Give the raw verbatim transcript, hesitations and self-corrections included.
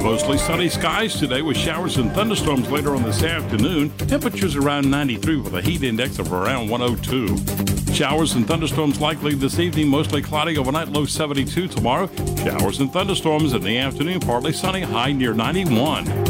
Mostly sunny skies today with showers and thunderstorms later on this afternoon. Temperatures around ninety-three with a heat index of around one oh two. Showers and thunderstorms likely this evening, mostly cloudy overnight, low seventy-two tomorrow. Showers and thunderstorms in the afternoon, partly sunny, high near ninety-one.